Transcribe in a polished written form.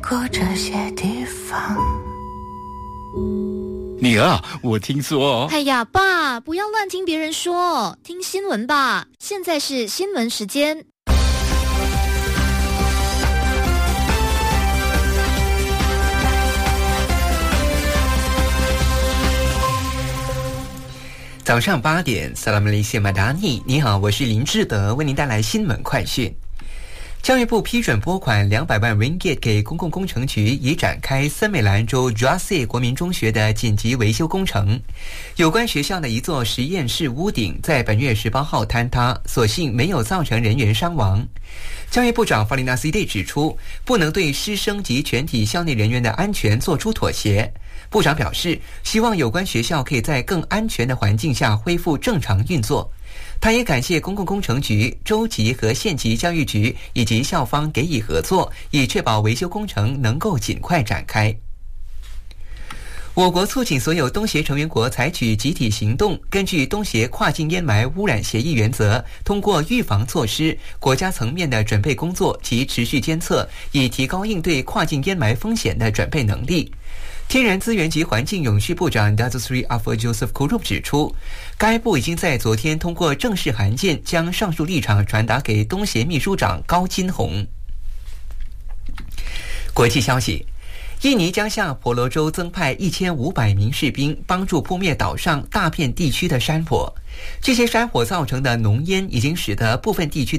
过这些地方。 女儿，我听说…… 哎呀，爸，不要乱听别人说，听新闻吧。现在是新闻时间。 早上8点，萨拉姆雷谢马达尼，你好，我是林志德，为您带来新闻快讯。教育部批准拨款200万 ringgit 给公共工程局，以展开森美兰州 Jasay 国民中学的紧急维修工程。有关学校的一座实验室屋顶在本月18号坍塌，所幸没有造成人员伤亡。教育部长法里纳西蒂指出，不能对师生及全体校内人员的安全做出妥协。部长表示，希望有关学校可以在更安全的环境下恢复正常运作。他也感谢公共工程局、州级和县级教育局以及校方给予合作，以确保维修工程能够尽快展开。我国促请所有东协成员国采取集体行动，根据东协跨境烟霾污染协议原则，通过预防措施、国家层面的准备工作及持续监测，以提高应对跨境烟霾风险的准备能力。天然资源及环境永续部长 Datuk Seri Afur Joseph Kurup 指出，该部已经在昨天通过正式函件将上述立场传达给东协秘书长高金洪。国际消息，印尼将向婆罗洲增派1500名士兵，帮助扑灭岛上大片地区的山火。这些山火造成的浓烟已经使得部分地区